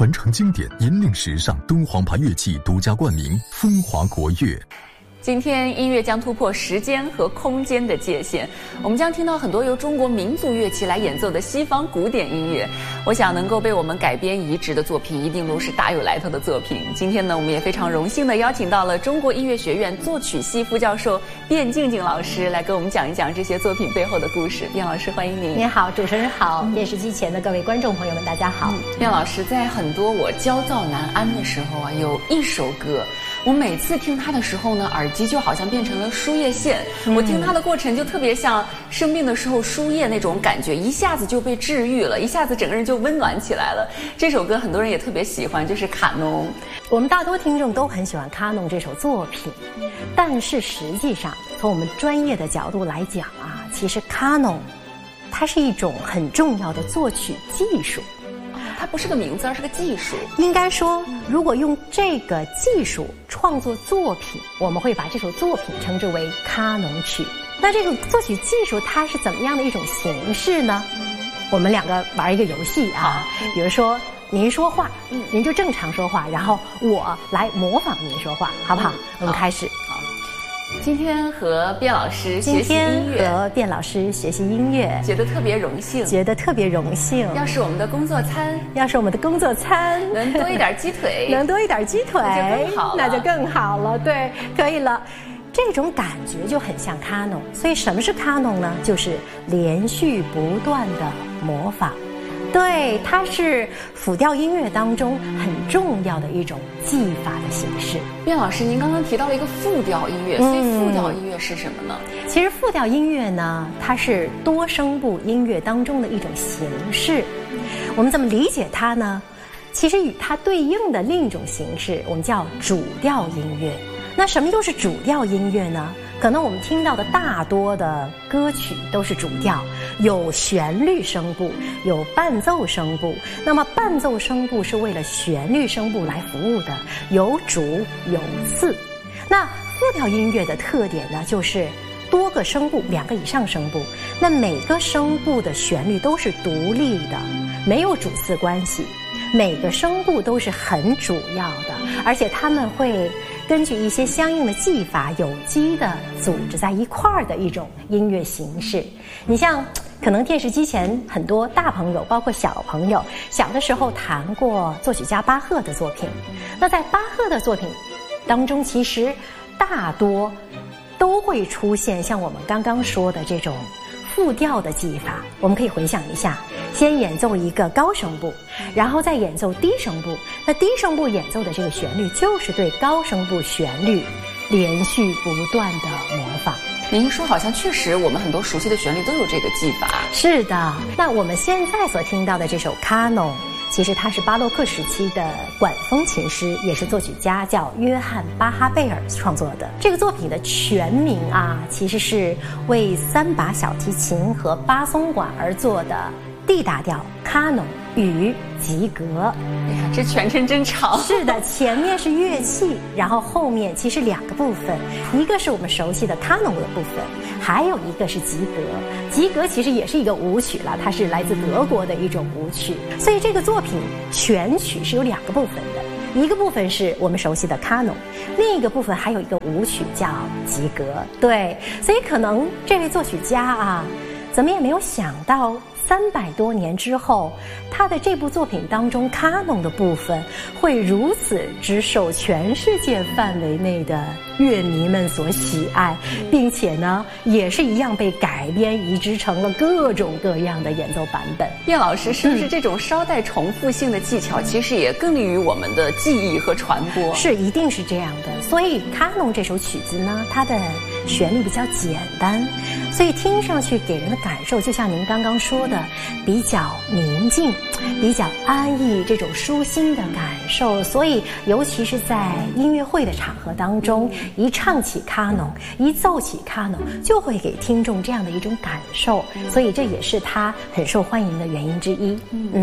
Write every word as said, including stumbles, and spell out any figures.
传承经典，引领时尚。敦煌牌乐器独家冠名，风华国乐。 今天音乐将突破时间和空间的界限，我们将听到很多由中国民族乐器来演奏的西方古典音乐。我想能够被我们改编移植的作品，一定都是大有来头的作品。今天呢，我们也非常荣幸地邀请到了中国音乐学院作曲系副教授卞静静老师，来跟我们讲一讲这些作品背后的故事。卞老师，欢迎您。 您好，主持人好，电视机前的各位观众朋友们，大家好。 卞老师，在很多我焦躁难安的时候啊，有一首歌，我每次听它的时候呢，耳机就好像变成了输液线。我听它的过程就特别像生病的时候输液那种感觉，一下子就被治愈了，一下子整个人就温暖起来了。这首歌很多人也特别喜欢，就是《卡农》。 我们大多听众都很喜欢《卡农》这首作品，但是实际上从我们专业的角度来讲啊，其实《卡农》它是一种很重要的作曲技术。 它不是个名字，而是个技术。 应该说，如果用这个技术创作作品，我们会把这首作品称之为卡农曲。那这个作曲技术它是怎么样的一种形式呢？我们两个玩一个游戏啊，比如说您说话，您就正常说话，然后我来模仿您说话，好不好？我们开始。 今天和卞老师学习音乐， 和卞老师学习音乐， 觉得特别荣幸， 觉得特别荣幸。 要是我们的工作餐， 要是我们的工作餐能多一点鸡腿， 能多一点鸡腿， 那就更好了， 那就更好了。对，可以了。这种感觉就很像卡农。所以什么是卡农呢？就是连续不断的模仿。对，它是复调音乐当中很重要的一种技法的形式。 卞老师，您刚刚提到了一个复调音乐，所以复调音乐是什么呢？ 其实复调音乐呢，它是多声部音乐当中的一种形式。我们怎么理解它呢？其实与它对应的另一种形式，我们叫主调音乐。那什么又是主调音乐呢？可能我们听到的大多的歌曲都是主调，有旋律声部，有伴奏声部。那么伴奏声部是为了旋律声部来服务的，有主有次。那复调音乐的特点呢，就是多个声部，两个以上声部，那每个声部的旋律都是独立的，没有主次关系，每个声部都是很主要的，而且他们会根据一些相应的技法有机的组织在一块儿的一种音乐形式。你像可能电视机前很多大朋友包括小朋友小的时候弹过作曲家巴赫的作品，那在巴赫的作品当中，其实大多都会出现像我们刚刚说的这种复调的技法。我们可以回想一下，先演奏一个高声部，然后再演奏低声部，那低声部演奏的这个旋律就是对高声部旋律连续不断的模仿。 您说好像确实我们很多熟悉的旋律都有这个技法。 是的，那我们现在所听到的这首卡农，其实它是巴洛克时期的管风琴师，也是作曲家，叫约翰巴哈贝尔创作的。这个作品的全名啊，其实是为三把小提琴和巴松管而作的 D 大调卡农与吉格。 哎呀，这全称真长。 是的，前面是乐器，然后后面其实两个部分，一个是我们熟悉的卡农的部分，还有一个是吉格。吉格其实也是一个舞曲了，它是来自德国的一种舞曲。所以这个作品全曲是有两个部分的，一个部分是我们熟悉的卡农，另一个部分还有一个舞曲叫吉格。对，所以可能这位作曲家啊，怎么也没有想到三百多年之后，他的这部作品当中卡农的部分会如此之受全世界范围内的乐迷们所喜爱，并且呢也是一样被改编移植成了各种各样的演奏版本。 卞老师，是不是这种稍带重复性的技巧其实也更利于我们的记忆和传播？ 是，一定是这样的。所以卡农这首曲子呢，它的旋律比较简单，所以听上去给人的感受就像您刚刚说的，比较宁静，比较安逸，这种舒心的感受。所以尤其是在音乐会的场合当中，一唱起卡农，一奏起卡农，就会给听众这样的一种感受，所以这也是它很受欢迎的原因之一。嗯。